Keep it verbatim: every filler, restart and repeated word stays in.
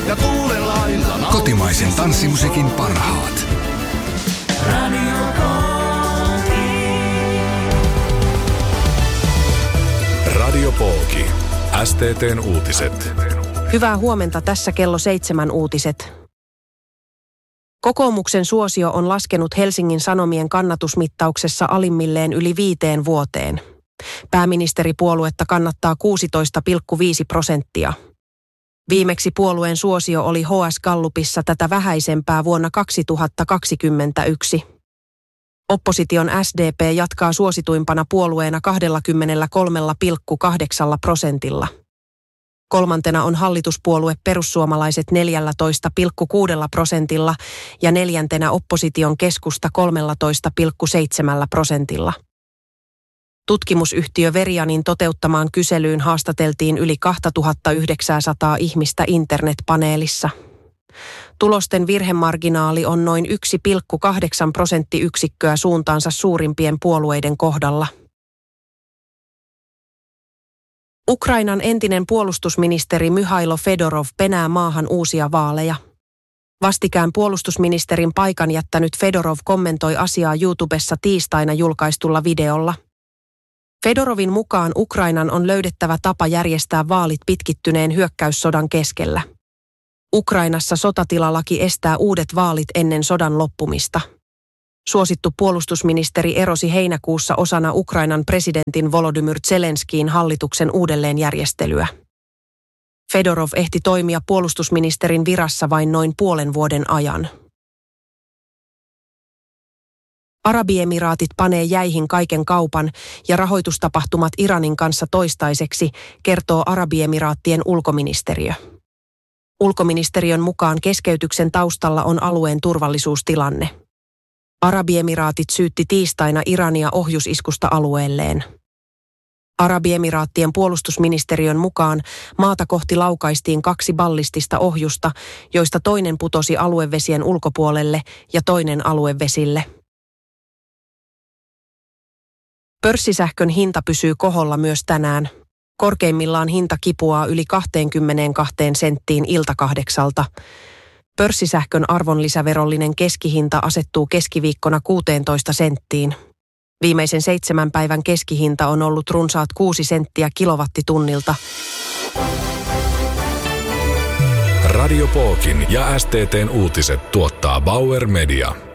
ja tuulen lailla nauttiessa. Kotimaisen tanssimusiikin parhaat. Radio Pooki. Radio Pooki. S T T:n uutiset. Hyvää huomenta, tässä kello seitsemän uutiset. Kokoomuksen suosio on laskenut Helsingin Sanomien kannatusmittauksessa alimmilleen yli viiteen vuoteen. Pääministeripuoluetta kannattaa kuusitoista pilkku viisi prosenttia. Viimeksi puolueen suosio oli H S-gallupissa tätä vähäisempää vuonna kaksituhattakaksikymmentäyksi. Opposition S D P jatkaa suosituimpana puolueena kaksikymmentäkolme pilkku kahdeksan prosentilla. Kolmantena on hallituspuolue Perussuomalaiset neljätoista pilkku kuusi prosentilla ja neljäntenä opposition Keskusta kolmetoista pilkku seitsemän prosentilla. Tutkimusyhtiö Verianin toteuttamaan kyselyyn haastateltiin yli kaksituhattayhdeksänsataa ihmistä internetpaneelissa. Tulosten virhemarginaali on noin yksi pilkku kahdeksan prosenttiyksikköä suuntaansa suurimpien puolueiden kohdalla. Ukrainan entinen puolustusministeri Myhailo Fedorov penää maahan uusia vaaleja. Vastikään puolustusministerin paikan jättänyt Fedorov kommentoi asiaa YouTubessa tiistaina julkaistulla videolla. Fedorovin mukaan Ukrainan on löydettävä tapa järjestää vaalit pitkittyneen hyökkäyssodan keskellä. Ukrainassa sotatilalaki estää uudet vaalit ennen sodan loppumista. Suosittu puolustusministeri erosi heinäkuussa osana Ukrainan presidentin Volodymyr Zelenskiin hallituksen uudelleenjärjestelyä. Fedorov ehti toimia puolustusministerin virassa vain noin puolen vuoden ajan. Arabiemiraatit panee jäihin kaiken kaupan ja rahoitustapahtumat Iranin kanssa toistaiseksi, kertoo Arabiemiraattien ulkoministeriö. Ulkoministeriön mukaan keskeytyksen taustalla on alueen turvallisuustilanne. Arabiemiraatit syytti tiistaina Irania ohjusiskusta alueelleen. Arabiemiraattien puolustusministeriön mukaan maata kohti laukaistiin kaksi ballistista ohjusta, joista toinen putosi aluevesien ulkopuolelle ja toinen aluevesille. Pörssisähkön hinta pysyy koholla myös tänään. Korkeimmillaan hinta kipuaa yli kaksikymmentäkaksi senttiin iltakahdeksalta. Pörssisähkön arvonlisäverollinen keskihinta asettuu keskiviikkona kuusitoista senttiin. Viimeisen seitsemän päivän keskihinta on ollut runsaat kuusi senttiä kilowattitunnilta. Radio Pookin ja S T T:n uutiset tuottaa Bauer Media.